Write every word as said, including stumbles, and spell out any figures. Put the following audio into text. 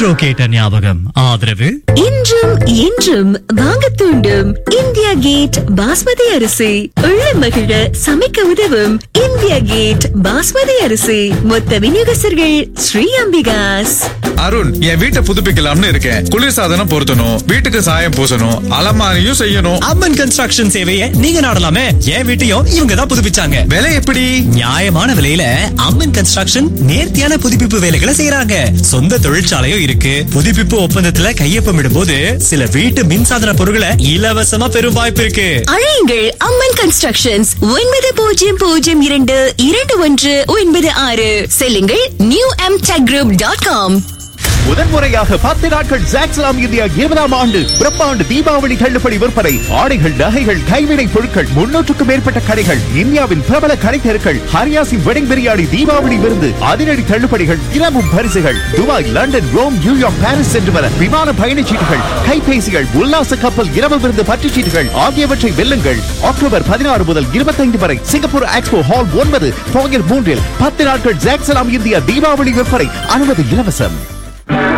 இன்றோ கேட்ட ஞாபகம் ஆதரவு இன்றும் என்றும் வாங்க தூண்டும் இந்தியா கேட் பாஸ்மதி அரிசி. உள்ள மகிழ சமைக்க உதவும் இந்தியா கேட் பாஸ்மதி அரிசி. மொத்த விநியோகஸ்தர்கள் ஸ்ரீ அம்பிகாஸ். அருண், என் வீட்டை புதுப்பிக்கலாம்னு இருக்கேன். குளிர்சாதனம் பொருத்தணும், வீட்டுக்கு சாயம் பூசணும், அலமாரியும் செய்யணும். அம்மன் கன்ஸ்ட்ரக்ஷன் சேவையை நீங்க நாடலாமே. என் வீட்டையும் இவங்க தான் புதுப்பிச்சாங்க. விலை எப்படி? நியாயமான விலையில அம்மன் கன்ஸ்ட்ரக்ஷன் நேர்த்தியான புதுப்பிப்பு வேலைகளை செய்யறாங்க. சொந்த தொழிற்சாலையும் இருக்கு. புதுப்பிப்பு ஒப்பந்தத்துல கையொப்பமிடும் போது சில வீட்டு மின்சாதன பொருட்களை இலவசமா பெறும் வாய்ப்பு இருக்கு. அழையுங்கள் அம்மன் கன்ஸ்ட்ரக்ஷன்ஸ் ஒன்பது பூஜ்ஜியம் பூஜ்ஜியம் இரண்டு இரண்டு ஒன்று ஒன்பது ஆறு. செல்லுங்கள் new M tech group dot com. முதன்முறையாக பத்து நாட்கள் ஜாக்ஸ்லாம் இந்தியா இருபதாம் ஆண்டு பிரம்மாண்டு தீபாவளி தள்ளுபடி விற்பனை. ஆடைகள், நகைகள், கைவினை பொருட்கள், முன்னூற்றுக்கும் மேற்பட்ட கடைகள், இந்தியாவின் பிரபல கடை தெருக்கள், ஹரியாசின் வெட்டிங் பிரியாணி, தீபாவளி விருந்து, அதிரடி தள்ளுபடிகள், தினமும் பரிசுகள். Dubai, London, Rome, New York, Paris சென்று வர விமான பயணச்சீட்டுகள், கைபேசிகள், உல்லாச கப்பல் இரவு விருந்து பற்றுச்சீட்டுகள் ஆகியவற்றை வெல்லுங்கள். அக்டோபர் பதினாறு முதல் இருபத்தைந்து வரை சிங்கப்பூர் எக்ஸ்போ ஹால் ஒன்பது போயர் மூன்றில் பத்து நாட்கள் ஜாக்ஸ்லாம் இந்தியா தீபாவளி விற்பனை. அனுமதி இலவசம்.